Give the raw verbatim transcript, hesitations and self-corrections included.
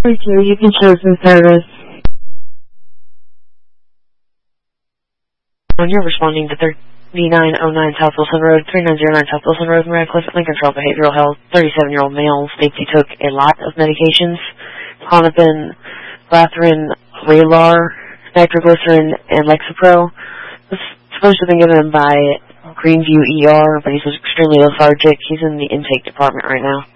Thank you. You can choose the service. When you're responding to thirty-nine oh nine South Wilson Road, thirty-nine oh nine South Wilson Road in Radcliffe, Lincoln Trail Behavioral Health, thirty-seven-year-old male states he took a lot of medications, Klonopin, Lathrun, Vraylar, nitroglycerin, and Lexapro. Was supposed to have been given by Greenview E R, but he's extremely lethargic. He's in the intake department right now.